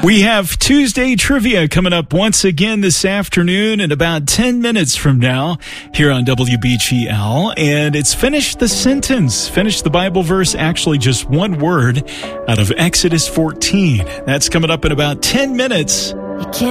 We have Tuesday trivia coming up once again this afternoon in about 10 minutes from now here on WBGL. And it's finish the sentence, finish the Bible verse, actually just one word out of Exodus 14. That's coming up in about 10 minutes.